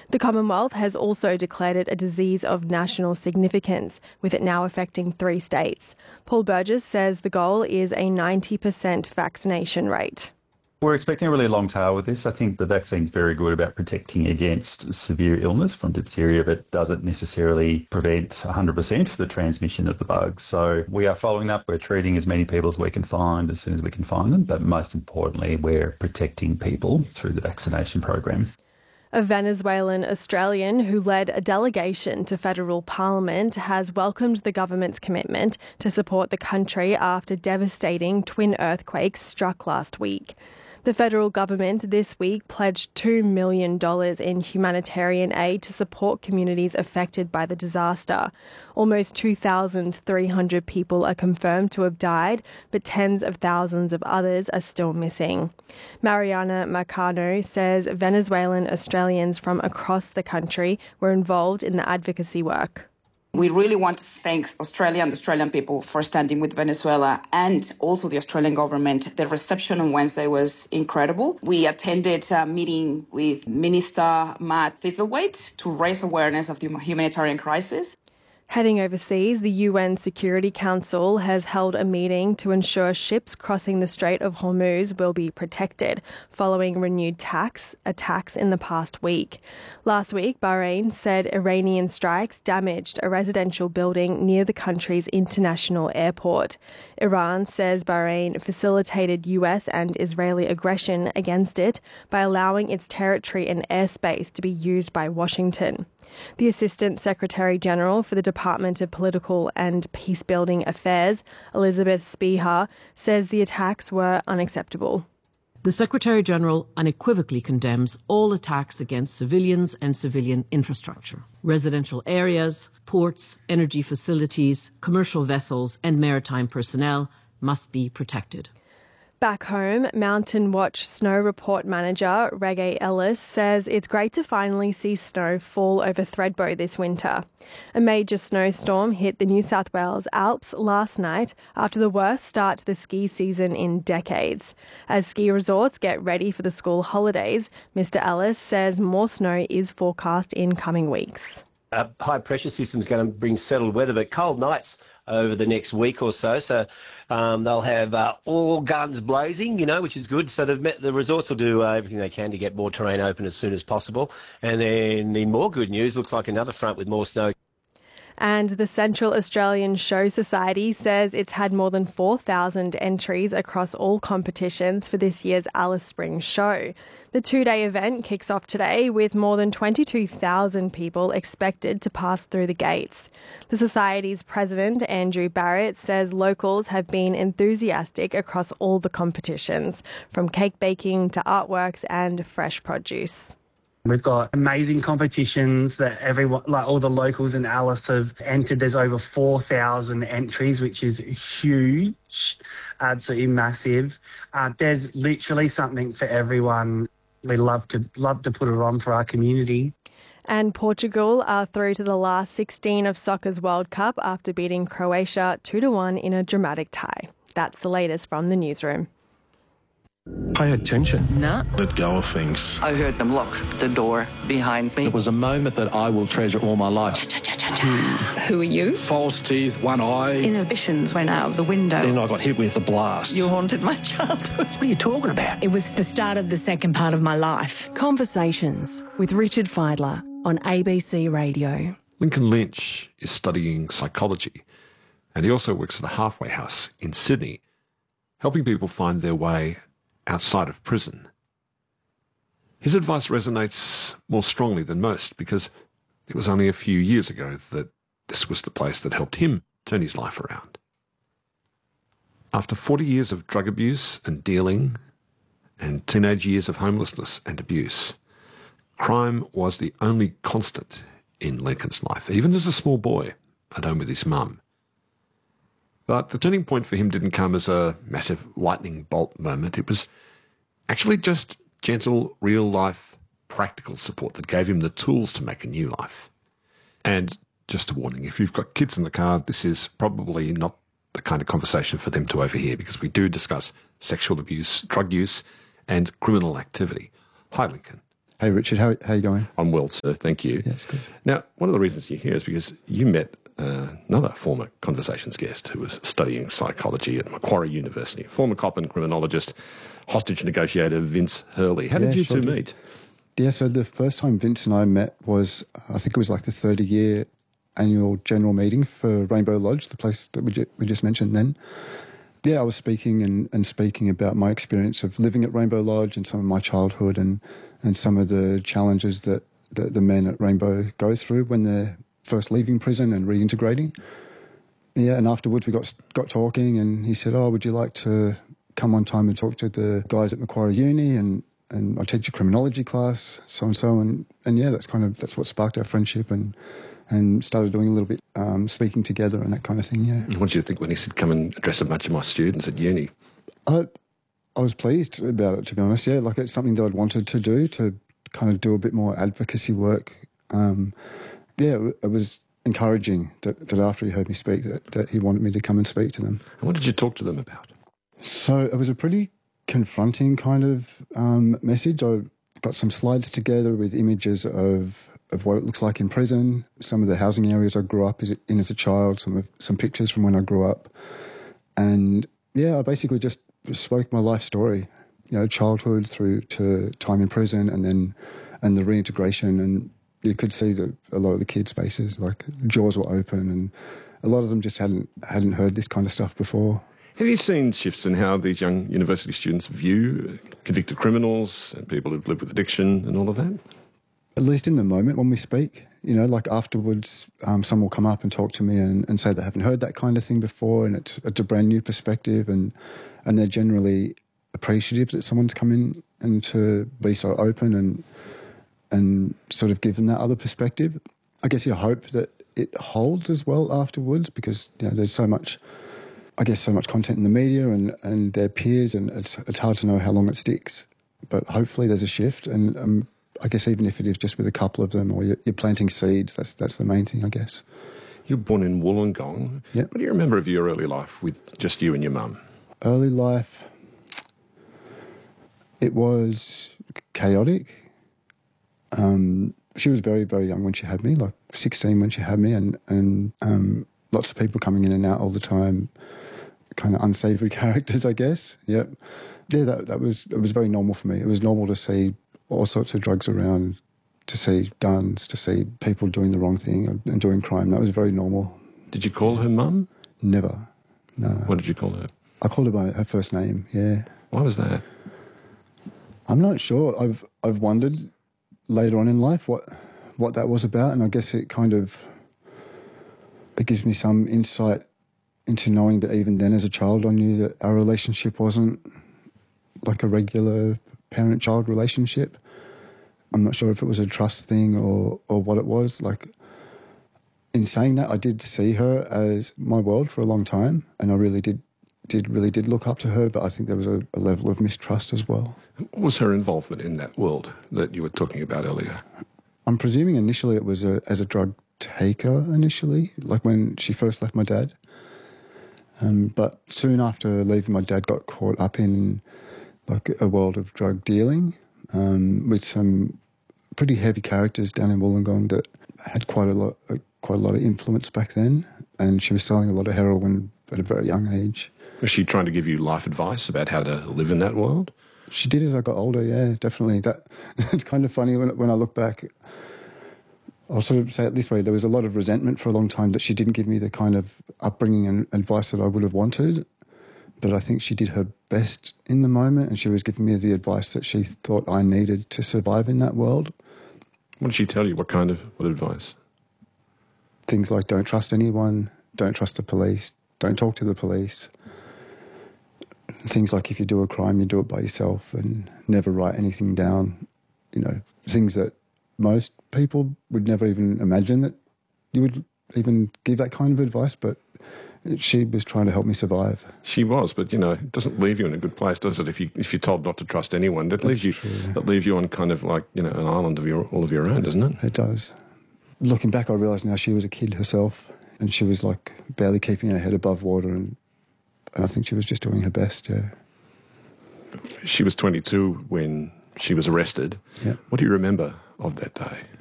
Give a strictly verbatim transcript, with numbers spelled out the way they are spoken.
The Commonwealth has also declared it a disease of national significance, with it now affecting three states. Paul Burgess says the goal is a ninety percent vaccination rate. We're expecting a really long tail with this. I think the vaccine's very good about protecting against severe illness from diphtheria, but doesn't necessarily prevent one hundred percent the transmission of the bug. So we are following up. We're treating as many people as we can find as soon as we can find them. But most importantly, we're protecting people through the vaccination program. A Venezuelan Australian who led a delegation to federal parliament has welcomed the government's commitment to support the country after devastating twin earthquakes struck last week. The federal government this week pledged two million dollars in humanitarian aid to support communities affected by the disaster. Almost two thousand three hundred people are confirmed to have died, but tens of thousands of others are still missing. Mariana Marcano says Venezuelan Australians from across the country were involved in the advocacy work. We really want to thank Australia and the Australian people for standing with Venezuela and also the Australian government. The reception on Wednesday was incredible. We attended a meeting with Minister Matt Thistlethwaite to raise awareness of the humanitarian crisis. Heading overseas, the U N Security Council has held a meeting to ensure ships crossing the Strait of Hormuz will be protected following renewed tax, attacks in the past week. Last week, Bahrain said Iranian strikes damaged a residential building near the country's international airport. Iran says Bahrain facilitated U S and Israeli aggression against it by allowing its territory and airspace to be used by Washington. The Assistant Secretary-General for the Department of Political and Peacebuilding Affairs, Elizabeth Speicher, says the attacks were unacceptable. The Secretary-General unequivocally condemns all attacks against civilians and civilian infrastructure. Residential areas, ports, energy facilities, commercial vessels and maritime personnel must be protected. Back home, Mountain Watch Snow Report Manager Reggae Ellis says it's great to finally see snow fall over Thredbo this winter. A major snowstorm hit the New South Wales Alps last night after the worst start to the ski season in decades. As ski resorts get ready for the school holidays, Mister Ellis says more snow is forecast in coming weeks. A high pressure system is going to bring settled weather, but cold nights over the next week or so. So um, they'll have uh, all guns blazing, you know, which is good. So met, the resorts will do uh, everything they can to get more terrain open as soon as possible. And then in more good news, looks like another front with more snow. And the Central Australian Show Society says it's had more than four thousand entries across all competitions for this year's Alice Springs show. The two-day event kicks off today with more than twenty-two thousand people expected to pass through the gates. The Society's president, Andrew Barrett, says locals have been enthusiastic across all the competitions, from cake baking to artworks and fresh produce. We've got amazing competitions that everyone, like all the locals in Alice have entered. There's over four thousand entries, which is huge, absolutely massive. Uh, there's literally something for everyone. We love to love to put it on for our community. And Portugal are through to the last sixteen of soccer's World Cup after beating Croatia two to one in a dramatic tie. That's the latest from the newsroom. Pay attention. No. Let go of things. I heard them lock the door behind me. It was a moment that I will treasure all my life. Who are you? False teeth, one eye. Inhibitions went out of the window. Then I got hit with a blast. You haunted my childhood. What are you talking about? It was the start of the second part of my life. Conversations with Richard Fidler on A B C Radio. Lincoln Lynch is studying psychology, and he also works at a halfway house in Sydney, helping people find their way outside of prison. His advice resonates more strongly than most because it was only a few years ago that this was the place that helped him turn his life around. After forty years of drug abuse and dealing and teenage years of homelessness and abuse, crime was the only constant in Lincoln's life, even as a small boy at home with his mum. But the turning point for him didn't come as a massive lightning bolt moment. It was actually just gentle, real-life, practical support that gave him the tools to make a new life. And just a warning, if you've got kids in the car, this is probably not the kind of conversation for them to overhear because we do discuss sexual abuse, drug use, and criminal activity. Hi, Lincoln. Hey, Richard, how how you going? I'm well, sir. Thank you. Yeah, it's good. Now, one of the reasons you're here is because you met uh, another former Conversations guest who was studying psychology at Macquarie University, former cop and criminologist, hostage negotiator Vince Hurley. How did Yeah, you sure two did. meet? Yeah, so the first time Vince and I met was, I think it was like the thirty-year annual general meeting for Rainbow Lodge, the place that we, ju- we just mentioned then. Yeah, I was speaking and, and speaking about my experience of living at Rainbow Lodge and some of my childhood and, and some of the challenges that, that the men at Rainbow go through when they're first leaving prison and reintegrating. Yeah, and afterwards we got got talking and he said, oh, would you like to come on time and talk to the guys at Macquarie Uni and, and I teach a criminology class, so and so. And, and yeah, that's kind of, that's what sparked our friendship and and started doing a little bit, um, speaking together and that kind of thing, yeah. What did you think when he said, come and address a bunch of my students at uni? I, I was pleased about it, to be honest, yeah. Like, it's something that I'd wanted to do, to kind of do a bit more advocacy work. Um, yeah, it, it was encouraging that, that after he heard me speak, that, that he wanted me to come and speak to them. And what did you talk to them about? So it was a pretty confronting kind of um, message. I got some slides together with images of of what it looks like in prison, some of the housing areas I grew up in as a child, some of, some pictures from when I grew up. And yeah, I basically just spoke my life story, you know, childhood through to time in prison and then and the reintegration. And you could see that a lot of the kids' faces, like jaws were open and a lot of them just hadn't hadn't heard this kind of stuff before. Have you seen shifts in how these young university students view convicted criminals and people who've lived with addiction and all of that? At least in the moment when we speak, you know, like afterwards, um, someone will come up and talk to me and, and say they haven't heard that kind of thing before and it's, it's a brand new perspective and and they're generally appreciative that someone's come in and to be so open and and sort of give them that other perspective. I guess you hope that it holds as well afterwards because, you know, there's so much, I guess, so much content in the media and, and their peers and it's, it's hard to know how long it sticks. But hopefully there's a shift and um, I guess even if it is just with a couple of them or you're, you're planting seeds, that's that's the main thing, I guess. You were born in Wollongong. Yeah. What do you remember of your early life with just you and your mum? Early life, it was chaotic. Um, she was very, very young when she had me, like sixteen when she had me, and, and um, lots of people coming in and out all the time, kind of unsavoury characters, I guess. Yep. Yeah, that, that was, it was very normal for me. It was normal to see all sorts of drugs around, to see guns, to see people doing the wrong thing and doing crime. That was very normal. Did you call her mum? Never, no. What did you call her? I called her by her first name, yeah. Why was that? I'm not sure. I've I've wondered later on in life what what that was about, and I guess it kind of, it gives me some insight into knowing that even then as a child I knew that our relationship wasn't like a regular parent-child relationship. I'm not sure if it was a trust thing or, or what it was. Like, in saying that, I did see her as my world for a long time, and I really did did really did look up to her, but I think there was a, a level of mistrust as well. What was her involvement in that world that you were talking about earlier? I'm presuming initially it was a, as a drug taker initially, like when she first left my dad. Um, but soon after leaving, my dad got caught up in like a world of drug dealing um, with some pretty heavy characters down in Wollongong that had quite a lot, uh, quite a lot of influence back then, and she was selling a lot of heroin at a very young age. Was she trying to give you life advice about how to live in that world? She did as I got older, yeah, definitely. That it's kind of funny when when I look back. I'll sort of say it this way: there was a lot of resentment for a long time that she didn't give me the kind of upbringing and advice that I would have wanted. But I think she did her best in the moment, and she was giving me the advice that she thought I needed to survive in that world. What did she tell you? What kind of what advice? Things like don't trust anyone, don't trust the police, don't talk to the police. Things like if you do a crime, you do it by yourself and never write anything down. You know, things that most people would never even imagine that you would even give that kind of advice, but she was trying to help me survive. She was, but you know, it doesn't leave you in a good place, does it? If you if you're told not to trust anyone, that leaves you true. that leaves you on kind of like, you know, an island of your all of your own, doesn't it? It does. Looking back, I realise now she was a kid herself, and she was like barely keeping her head above water, and and I think she was just doing her best. Yeah. She was twenty-two when she was arrested. Yeah. What do you remember of that day?